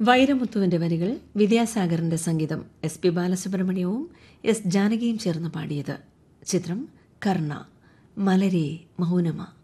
വൈരമുത്തുവിന്റെ വരികൾ വിദ്യാസാഗറിന്റെ സംഗീതം S P ബാലസുബ്രഹ്മണ്യവും S ജാനകിയും ചേർന്ന് പാടിയത്. ചിത്രം കർണ. മലരേ മൗനമ.